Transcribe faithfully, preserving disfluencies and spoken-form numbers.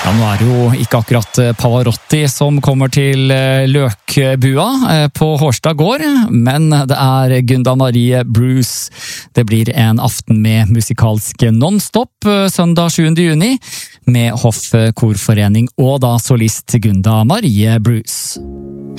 Ja, nå er det jo ikke akkurat Pavarotti som kommer til Løkbua på Hårstad gård, men det er Gunda Marie Bruce. Det blir en aften med musikalsk non-stop søndag sjuende juni, med Hoff Korforening og da solist Gunda Marie Bruce.